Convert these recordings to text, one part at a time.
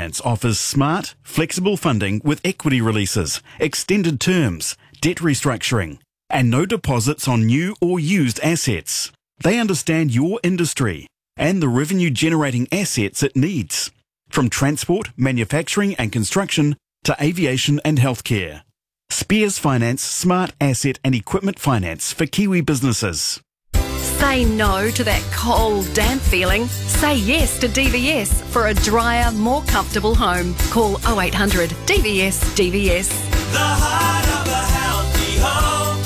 Finance offers smart, flexible funding with equity releases, extended terms, debt restructuring, and no deposits on new or used assets. They understand your industry and the revenue-generating assets it needs, from transport, manufacturing and construction to aviation and healthcare. Spears Finance Smart Asset and Equipment Finance for Kiwi businesses. Say no to that cold, damp feeling. Say yes to DVS for a drier, more comfortable home. Call 0800 DVS DVS. The heart of a healthy home,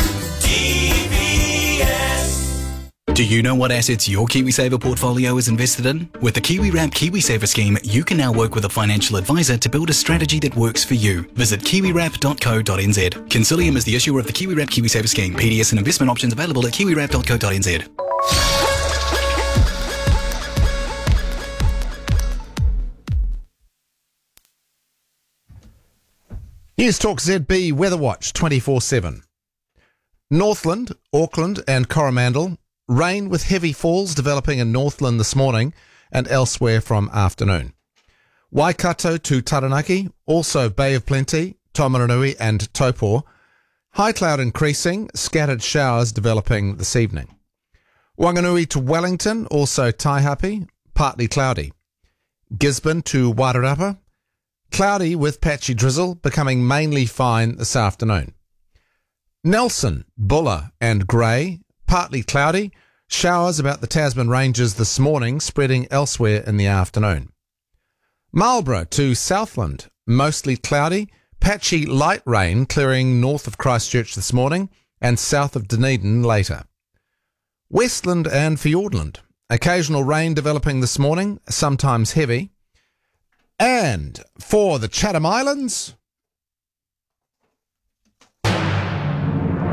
DVS. Do you know what assets your KiwiSaver portfolio is invested in? With the KiwiWrap KiwiSaver scheme, you can now work with a financial advisor to build a strategy that works for you. Visit kiwiwrap.co.nz. Consilium is the issuer of the KiwiWrap KiwiSaver scheme. PDS and investment options available at kiwiwrap.co.nz. News Talk ZB Weather Watch 24/7. Northland, Auckland and Coromandel. Rain with heavy falls developing in Northland this morning and elsewhere from afternoon. Waikato to Taranaki, also Bay of Plenty, Taumarunui and Taupo. High cloud increasing, scattered showers developing this evening. Wanganui to Wellington, also Taihape, partly cloudy. Gisborne to Wairarapa, cloudy with patchy drizzle, becoming mainly fine this afternoon. Nelson, Buller and Grey, partly cloudy, showers about the Tasman Ranges this morning, spreading elsewhere in the afternoon. Marlborough to Southland, mostly cloudy, patchy light rain clearing north of Christchurch this morning and south of Dunedin later. Westland and Fiordland, occasional rain developing this morning, sometimes heavy. And for the Chatham Islands,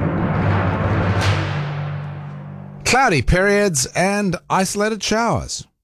cloudy periods and isolated showers.